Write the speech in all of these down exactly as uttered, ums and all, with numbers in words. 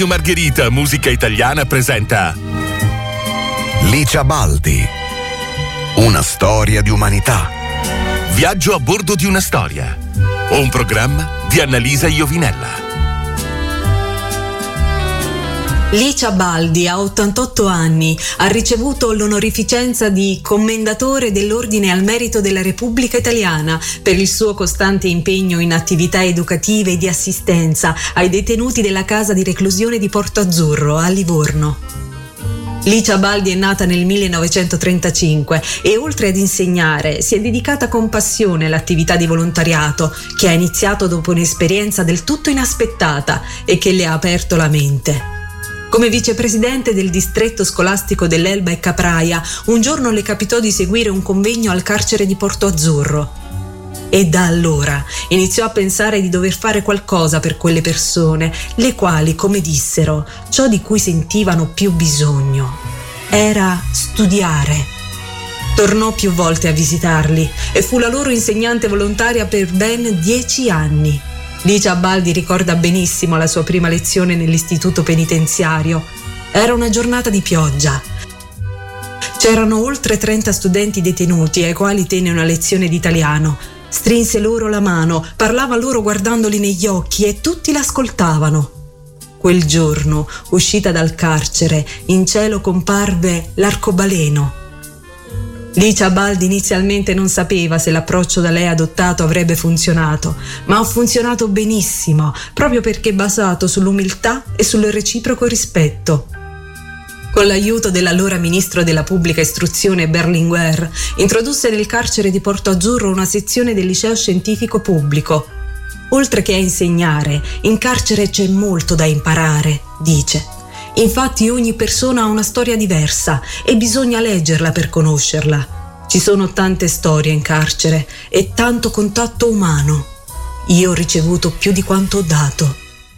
Margherita, musica italiana, presenta Licia Baldi, una storia di umanità. Viaggio a bordo di una storia. Un programma di Annalisa Iovinella. Licia Baldi ha ottantotto anni, ha ricevuto l'onorificenza di Commendatore dell'Ordine al Merito della Repubblica Italiana per il suo costante impegno in attività educative e di assistenza ai detenuti della casa di reclusione di Porto Azzurro a Livorno. Licia Baldi è nata nel millenovecentotrentacinque e oltre ad insegnare si è dedicata con passione all'attività di volontariato che ha iniziato dopo un'esperienza del tutto inaspettata e che le ha aperto la mente. Come vicepresidente del distretto scolastico dell'Elba e Capraia, un giorno le capitò di seguire un convegno al carcere di Porto Azzurro. E da allora iniziò a pensare di dover fare qualcosa per quelle persone, le quali, come dissero, ciò di cui sentivano più bisogno era studiare. Tornò più volte a visitarli e fu la loro insegnante volontaria per ben dieci anni. Licia Baldi ricorda benissimo la sua prima lezione nell'istituto penitenziario. Era una giornata di pioggia. C'erano oltre trenta studenti detenuti ai quali tenne una lezione di italiano. Strinse loro la mano, parlava loro guardandoli negli occhi e tutti l'ascoltavano. Quel giorno, uscita dal carcere, in cielo comparve l'arcobaleno. Licia Baldi inizialmente non sapeva se l'approccio da lei adottato avrebbe funzionato, ma ha funzionato benissimo, proprio perché basato sull'umiltà e sul reciproco rispetto. Con l'aiuto dell'allora ministro della pubblica istruzione Berlinguer, introdusse nel carcere di Porto Azzurro una sezione del liceo scientifico pubblico. Oltre che a insegnare, in carcere c'è molto da imparare, dice. Infatti ogni persona ha una storia diversa e bisogna leggerla per conoscerla. Ci sono tante storie in carcere e tanto contatto umano. Io ho ricevuto più di quanto ho dato.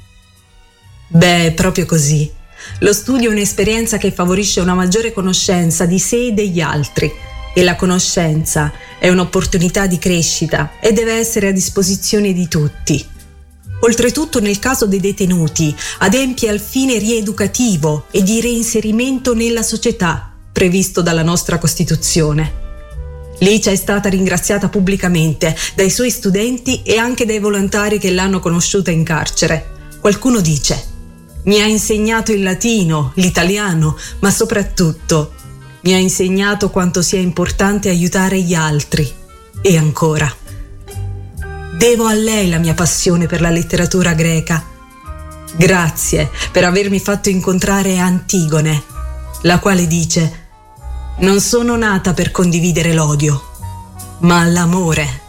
Beh, è proprio così. Lo studio è un'esperienza che favorisce una maggiore conoscenza di sé e degli altri e la conoscenza è un'opportunità di crescita e deve essere a disposizione di tutti. Oltretutto, nel caso dei detenuti, adempie al fine rieducativo e di reinserimento nella società previsto dalla nostra Costituzione. Licia è stata ringraziata pubblicamente dai suoi studenti e anche dai volontari che l'hanno conosciuta in carcere. Qualcuno dice: mi ha insegnato il latino, l'italiano, ma soprattutto mi ha insegnato quanto sia importante aiutare gli altri. E ancora, devo a lei la mia passione per la letteratura greca. Grazie per avermi fatto incontrare Antigone, la quale dice: non sono nata per condividere l'odio, ma l'amore.